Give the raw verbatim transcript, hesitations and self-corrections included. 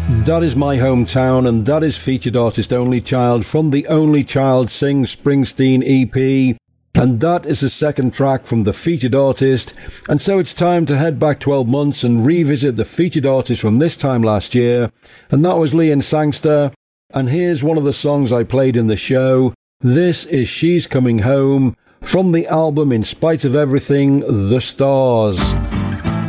That is My Hometown, and that is featured artist Only Child from the Only Child Sings Springsteen E P. And that is the second track from the featured artist. And so it's time to head back twelve months and revisit the featured artist from this time last year. And that was Leon Sangster. And here's one of the songs I played in the show. This is She's Coming Home from the album In Spite of Everything, The Stars.